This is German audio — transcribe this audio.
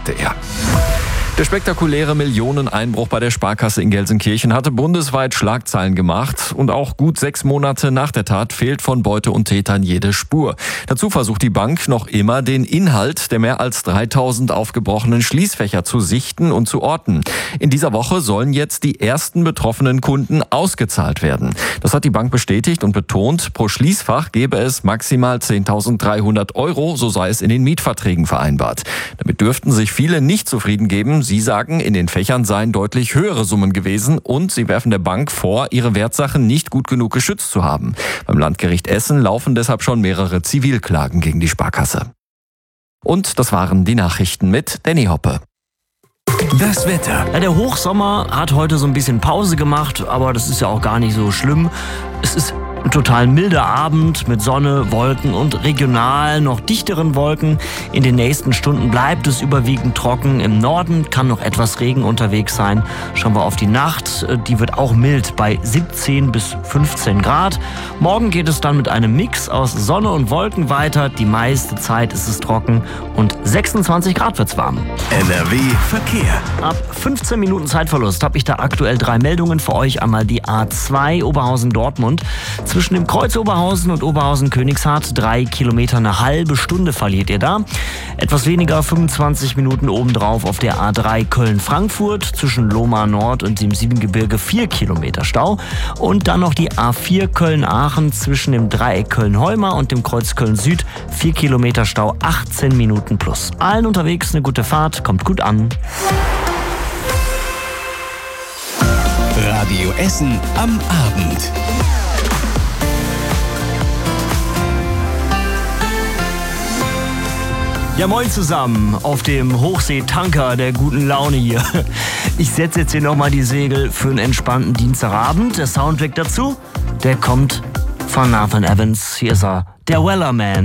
sagte er. Der spektakuläre Millioneneinbruch bei der Sparkasse in Gelsenkirchen hatte bundesweit Schlagzeilen gemacht und auch gut 6 Monate nach der Tat fehlt von Beute und Tätern jede Spur. Dazu versucht die Bank noch immer, den Inhalt der mehr als 3000 aufgebrochenen Schließfächer zu sichten und zu orten. In dieser Woche sollen jetzt die ersten betroffenen Kunden ausgezahlt werden. Das hat die Bank bestätigt und betont, pro Schließfach gebe es maximal 10.300 €, so sei es in den Mietverträgen vereinbart. Damit dürften sich viele nicht zufrieden geben. Sie sagen, in den Fächern seien deutlich höhere Summen gewesen und sie werfen der Bank vor, ihre Wertsachen nicht gut genug geschützt zu haben. Beim Landgericht Essen laufen deshalb schon mehrere Zivilklagen gegen die Sparkasse. Und das waren die Nachrichten mit Danny Hoppe. Das Wetter. Ja, der Hochsommer hat heute so ein bisschen Pause gemacht, aber das ist ja auch gar nicht so schlimm. Es ist ein total milder Abend mit Sonne, Wolken und regional noch dichteren Wolken. In den nächsten Stunden bleibt es überwiegend trocken. Im Norden kann noch etwas Regen unterwegs sein. Schauen wir auf die Nacht. Die wird auch mild bei 17 bis 15 Grad. Morgen geht es dann mit einem Mix aus Sonne und Wolken weiter. Die meiste Zeit ist es trocken und 26 Grad wird's warm. NRW Verkehr. Ab 15 Minuten Zeitverlust habe ich da aktuell 3 Meldungen für euch. Einmal die A2 Oberhausen-Dortmund. Zwischen dem Kreuz Oberhausen und Oberhausen-Königshardt 3 Kilometer, eine halbe Stunde verliert ihr da. Etwas weniger, 25 Minuten obendrauf auf der A3 Köln-Frankfurt. Zwischen Lohmar Nord und dem Siebengebirge 4 Kilometer Stau. Und dann noch die A4 Köln-Aachen zwischen dem Dreieck Köln-Heumar und dem Kreuz Köln-Süd. 4 Kilometer Stau, 18 Minuten plus. Allen unterwegs eine gute Fahrt, kommt gut an. Radio Essen am Abend. Ja, moin zusammen auf dem Hochseetanker der guten Laune hier. Ich setze jetzt hier nochmal die Segel für einen entspannten Dienstagabend. Der Soundtrack dazu, der kommt von Nathan Evans. Hier ist er, der Wellerman.